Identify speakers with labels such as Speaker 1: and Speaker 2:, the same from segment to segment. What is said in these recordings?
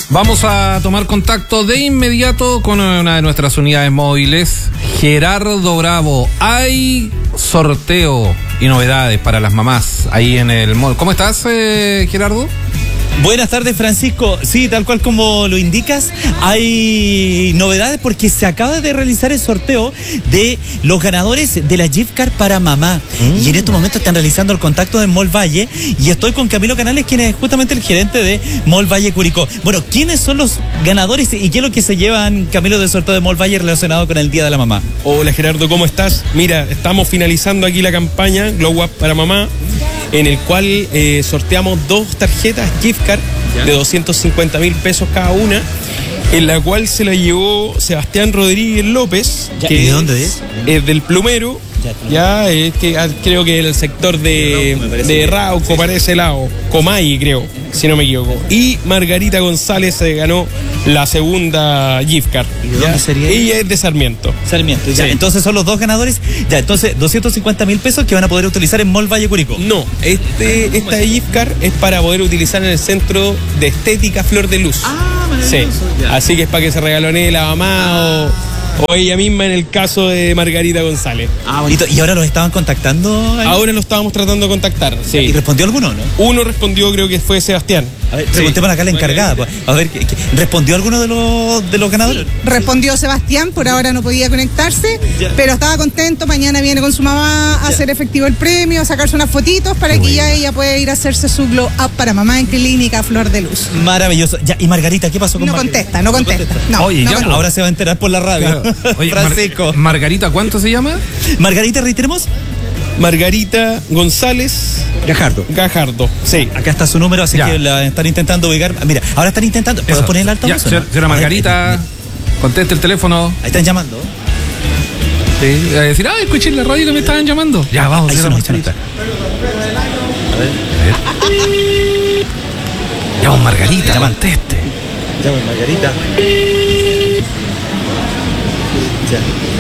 Speaker 1: Vamos a tomar contacto de inmediato con una de nuestras unidades móviles, Gerardo Bravo. Hay sorteo y novedades para las mamás ahí en el mall. ¿Cómo estás, Gerardo?
Speaker 2: Buenas tardes, Francisco. Sí, tal cual como lo indicas, hay novedades porque se acaba de realizar el sorteo de los ganadores de la gift card para mamá. Y en estos momentos están realizando el contacto de Mall Valle y estoy con Camilo Canales, quien es justamente el gerente de Mall Valle Curicó. Bueno, ¿quiénes son los ganadores y qué es lo que se llevan, Camilo, del sorteo de Mall Valle relacionado con el Día de la Mamá?
Speaker 3: Hola, Gerardo, ¿cómo estás? Mira, estamos finalizando aquí la campaña Glow Up para mamá, en el cual sorteamos 2 tarjetas gift card de 250.000 pesos cada una, en la cual se la llevó Sebastián Rodríguez López.
Speaker 2: ¿Y de dónde es?
Speaker 3: Es del Plumero. Ya, es que creo que el sector de Rauco, sí, parece el lado, Comay, creo, si no me equivoco. Y Margarita González se ganó la segunda gift card.
Speaker 2: ¿Y de dónde sería?
Speaker 3: Ella es de Sarmiento.
Speaker 2: Sarmiento, ya. Sí. Entonces son los 2 ganadores. Ya, entonces 250.000 pesos que van a poder utilizar en Mall Valle Curicó.
Speaker 3: No, esta gift card es para poder utilizar en el Centro de Estética Flor de Luz.
Speaker 2: Ah, maravilloso.
Speaker 3: Sí. Ya. Así que es para que se regalonee la mamá o ella misma en el caso de Margarita González.
Speaker 2: Ah, bonito. ¿Y ahora los estaban contactando ahí?
Speaker 3: Ahora lo estábamos tratando de contactar, sí.
Speaker 2: ¿Y respondió alguno, no?
Speaker 3: Uno respondió, creo que fue Sebastián.
Speaker 2: A ver, preguntémosle acá a la encargada. Pues. A ver, ¿respondió alguno de los ganadores?
Speaker 4: Respondió Sebastián, por ahora no podía conectarse, pero estaba contento. Mañana viene con su mamá a hacer efectivo el premio, a sacarse unas fotitos para que ya ella pueda ir a hacerse su Glow Up para mamá en Clínica Flor de Luz.
Speaker 2: Maravilloso. Ya, ¿y Margarita qué pasó con Margarita?
Speaker 4: No contesta. No,
Speaker 1: Oye, ya,
Speaker 2: ahora se va a enterar por la radio.
Speaker 1: Claro. Oye,
Speaker 2: Francisco.
Speaker 1: Margarita, ¿cuánto se llama?
Speaker 2: Margarita, reiteremos.
Speaker 3: Margarita González Gajardo, sí.
Speaker 2: Acá está su número, así que la están intentando ubicar. Mira, ahora están intentando. ¿Puedo poner el altavoz?
Speaker 1: Señora Margarita, conteste el teléfono.
Speaker 2: Ahí están llamando.
Speaker 1: Sí, a decir, escuché en la radio que me estaban llamando. Ya, vamos, señora Margarita. A ver. Ya, Margarita, conteste.
Speaker 2: Ya, Margarita. Ya.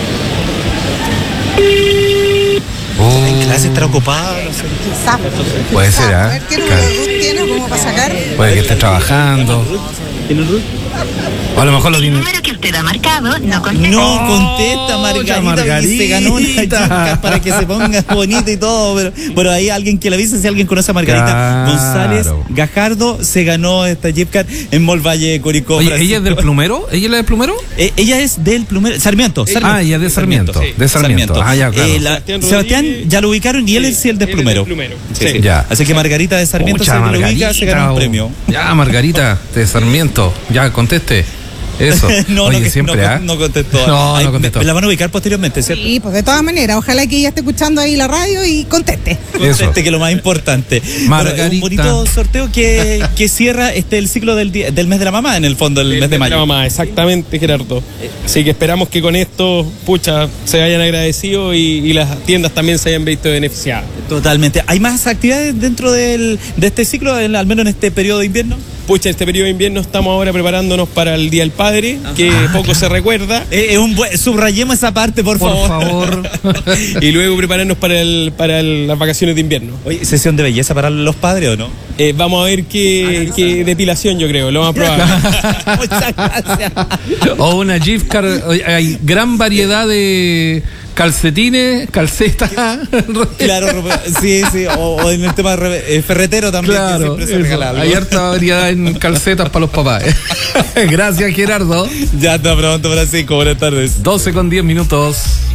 Speaker 2: En clase estará ocupada.
Speaker 4: Quizás.
Speaker 1: Puede ser,
Speaker 4: A ver qué número de Ruth tiene, cómo para sacar.
Speaker 1: Puede que esté trabajando.
Speaker 2: ¿Tiene Ruth?
Speaker 1: O a lo mejor lo tiene.
Speaker 5: El número que usted ha marcado no contesta.
Speaker 2: No contesta, Margarita. Y se ganó una gift card para que se ponga bonita y todo. Pero bueno, ahí alguien que le avise si alguien conoce a Margarita González Gajardo se ganó esta gift card en Mall Valle Curicó.
Speaker 1: Oye, ¿ella es del Plumero? ¿Ella es la del Plumero?
Speaker 2: Ella es del Plumero. Sarmiento.
Speaker 1: Ella es de Sarmiento. Sí. De Sarmiento. Ah, ya, claro.
Speaker 2: Sebastián ya lo ubicaron y él es el del Plumero.
Speaker 3: Sí.
Speaker 1: Ya.
Speaker 2: Así que Margarita de Sarmiento se lo ubica, se gana un premio.
Speaker 1: Ya, Margarita de Sarmiento. Ya, conteste. Eso. Oye, siempre,
Speaker 2: no contestó.
Speaker 1: No contestó.
Speaker 2: La van a ubicar posteriormente, ¿cierto?
Speaker 4: Sí, pues de todas maneras, ojalá que ella esté escuchando ahí la radio y conteste.
Speaker 2: Conteste, que es lo más importante.
Speaker 1: Margarita.
Speaker 2: Bueno, un bonito sorteo que cierra el ciclo del mes de la mamá, en el fondo, el mes de mayo.
Speaker 3: De la mamá, exactamente, Gerardo. Así que esperamos que con esto, se hayan agradecido y las tiendas también se hayan visto beneficiadas.
Speaker 2: Totalmente. ¿Hay más actividades dentro de este ciclo, al menos en este periodo de invierno?
Speaker 3: Este periodo de invierno estamos ahora preparándonos para el Día del Padre, que poco se recuerda.
Speaker 2: Subrayemos esa parte, por favor.
Speaker 3: Y luego prepararnos para las vacaciones de invierno.
Speaker 2: Oye, ¿sesión de belleza para los padres o no?
Speaker 3: Vamos a ver qué depilación, yo creo, lo vamos a probar.
Speaker 2: Muchas gracias.
Speaker 1: O una gift card, hay gran variedad de calcetines, calcetas.
Speaker 2: Claro, sí, o en el tema ferretero también.
Speaker 1: Claro,
Speaker 2: que siempre se regala algo.
Speaker 1: Hay harta variedad en calcetas para los papás. Gracias, Gerardo.
Speaker 2: Ya, hasta pronto, Francisco, buenas tardes.
Speaker 1: 12:10.